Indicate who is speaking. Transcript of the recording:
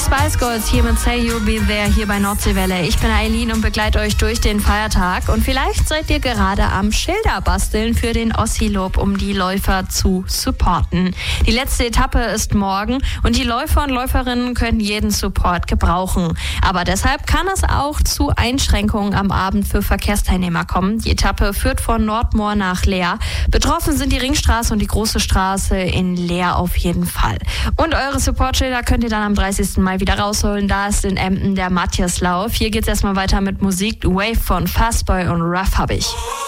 Speaker 1: Spice Girls hier mit Say You'll Be There hier bei Nordseewelle. Ich bin Eileen und begleite euch durch den Feiertag. Und vielleicht seid ihr gerade am Schilder basteln für den Ossilob, um die Läufer zu supporten. Die letzte Etappe ist morgen und die Läufer und Läuferinnen können jeden Support gebrauchen. Aber deshalb kann es auch zu Einschränkungen am Abend für Verkehrsteilnehmer kommen. Die Etappe führt von Nordmoor nach Leer. Betroffen sind die Ringstraße und die Große Straße in Leer auf jeden Fall. Und eure Supportschilder könnt ihr dann am 30. Mai wieder rausholen. Da ist in Emden der Matthiaslauf. Hier geht's erstmal weiter mit Musik. Wave von Fastboy und Ruff habe ich.